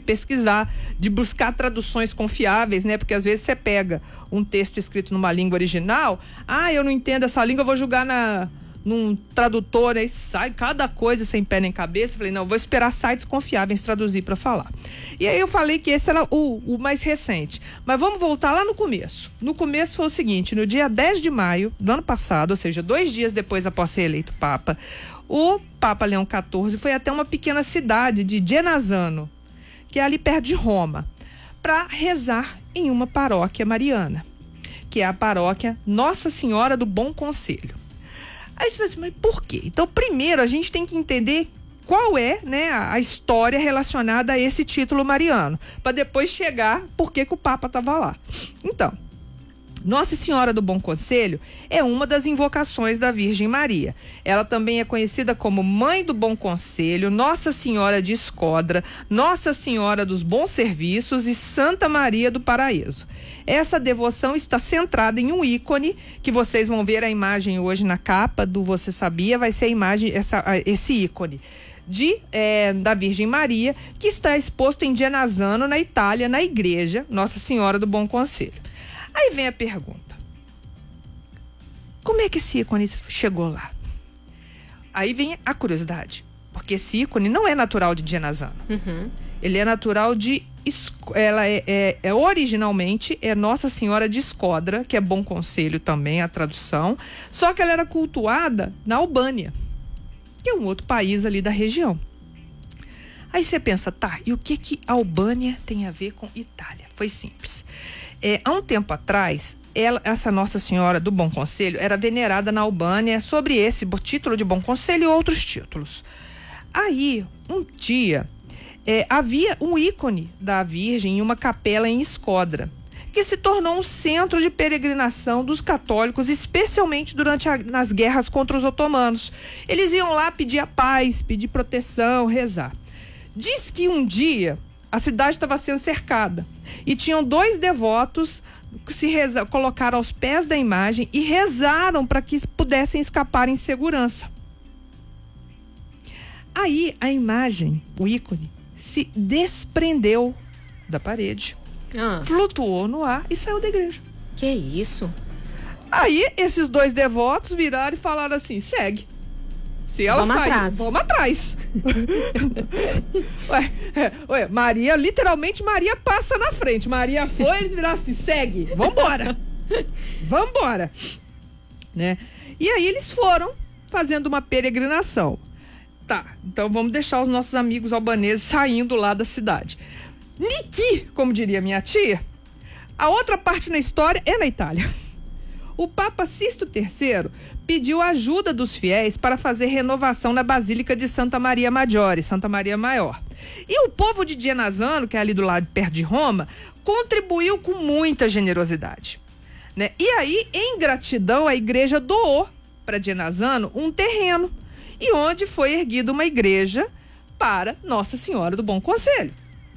pesquisar, de buscar traduções confiáveis, né? Porque às vezes você pega um texto escrito numa língua original, eu não entendo essa língua, eu vou jogar num tradutor, aí sai cada coisa sem pé nem cabeça. Falei, não, vou esperar sites confiáveis traduzir para falar. E aí eu falei que esse era o mais recente. Mas vamos voltar lá no começo. No começo foi o seguinte, no dia 10 de maio do ano passado, ou seja, 2 dias depois após ser eleito Papa, o Papa Leão XIV foi até uma pequena cidade de Genazzano, que é ali perto de Roma, para rezar em uma paróquia mariana, que é a paróquia Nossa Senhora do Bom Conselho. Aí você fala assim, mas por quê? Então, primeiro, a gente tem que entender qual é, né, a história relacionada a esse título mariano, para depois chegar por que o Papa estava lá. Então, Nossa Senhora do Bom Conselho é uma das invocações da Virgem Maria. Ela também é conhecida como Mãe do Bom Conselho, Nossa Senhora de Escodra, Nossa Senhora dos Bons Serviços e Santa Maria do Paraíso. Essa devoção está centrada em um ícone, que vocês vão ver a imagem hoje na capa do Você Sabia, vai ser a imagem, esse ícone da Virgem Maria, que está exposto em Genazzano, na Itália, na igreja Nossa Senhora do Bom Conselho. Aí vem a pergunta, como é que esse ícone chegou lá? Aí vem a curiosidade, porque esse ícone não é natural de Genazzano. Ele é natural ela originalmente é Nossa Senhora de Escodra, que é Bom Conselho também, a tradução, só que ela era cultuada na Albânia, que é um outro país ali da região. Aí você pensa, e o que Albânia tem a ver com Itália? Foi simples. Há um tempo atrás, essa Nossa Senhora do Bom Conselho era venerada na Albânia sobre esse título de Bom Conselho e outros títulos. Aí, um dia, havia um ícone da Virgem em uma capela em Escodra, que se tornou um centro de peregrinação dos católicos, especialmente durante nas guerras contra os otomanos. Eles iam lá pedir a paz, pedir proteção, rezar. Diz que um dia a cidade estava sendo cercada e tinham 2 devotos que colocaram aos pés da imagem e rezaram para que pudessem escapar em segurança. Aí a imagem, o ícone, se desprendeu da parede, flutuou no ar e saiu da igreja. Que isso? Aí esses 2 devotos viraram e falaram assim, segue. Se ela sair, vamos atrás. Ué, Maria, literalmente Maria passa na frente. Maria foi, eles viraram assim, segue, vambora. Vambora. Né? E aí eles foram fazendo uma peregrinação. Então vamos deixar os nossos amigos albaneses saindo lá da cidade. Niki, como diria minha tia, a outra parte na história é na Itália. O Papa Sisto III pediu ajuda dos fiéis para fazer renovação na Basílica de Santa Maria Maggiore, Santa Maria Maior. E o povo de Genazzano, que é ali do lado, perto de Roma, contribuiu com muita generosidade. Né? E aí, em gratidão, a igreja doou para Genazzano um terreno, e onde foi erguida uma igreja para Nossa Senhora do Bom Conselho.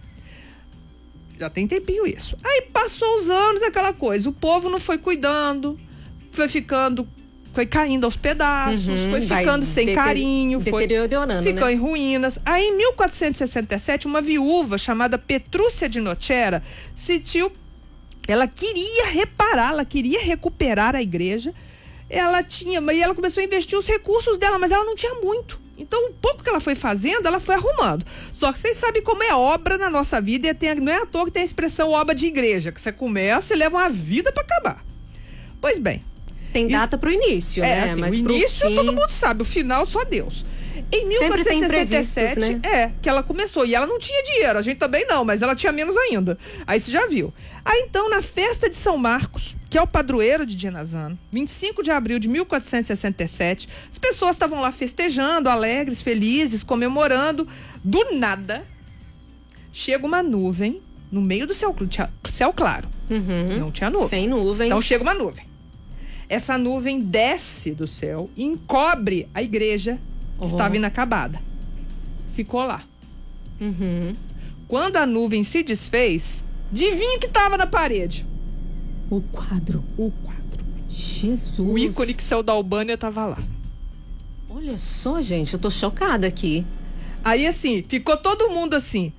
Já tem tempinho isso. Aí passou os anos, aquela coisa, o povo não foi cuidando, foi caindo aos pedaços, foi ficando sem carinho, ficou em ruínas. Aí em 1467, uma viúva chamada Petrúcia de Nocera ela queria reparar, ela queria recuperar a igreja. E ela começou a investir os recursos dela, mas ela não tinha muito. Então, o pouco que ela foi fazendo, ela foi arrumando. Só que vocês sabem como é obra na nossa vida, não é à toa que tem a expressão obra de igreja, que você começa e leva uma vida para acabar. Pois bem. Tem data pro início, né? Assim, mas o início fim... todo mundo sabe, o final só Deus. Em 1467, né? Que ela começou, e ela não tinha dinheiro, a gente também não, mas ela tinha menos ainda. Aí você já viu. Aí então, na festa de São Marcos, que é o padroeiro de Genazzano, 25 de abril de 1467, as pessoas estavam lá festejando, alegres, felizes, comemorando. Do nada, chega uma nuvem no meio do céu claro. Não tinha nuvem. Sem nuvens. Então chega uma nuvem. Essa nuvem desce do céu e encobre a igreja que estava inacabada. Ficou lá. Quando a nuvem se desfez, adivinha que estava na parede? O quadro. Jesus. O ícone que saiu da Albânia estava lá. Olha só, gente, eu tô chocada aqui. Aí assim, ficou todo mundo assim,